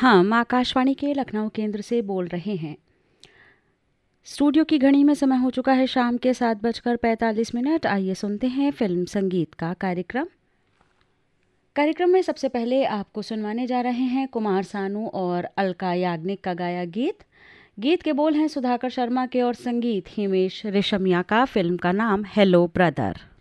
हम आकाशवाणी के लखनऊ केंद्र से बोल रहे हैं। स्टूडियो की घड़ी में समय हो चुका है शाम के 7:45। आइए सुनते हैं फिल्म संगीत का कार्यक्रम में सबसे पहले आपको सुनवाने जा रहे हैं कुमार सानू और अलका याग्निक का गाया गीत। गीत के बोल हैं सुधाकर शर्मा के और संगीत हिमेश रेशमिया का। फिल्म का नाम हेलो ब्रदर।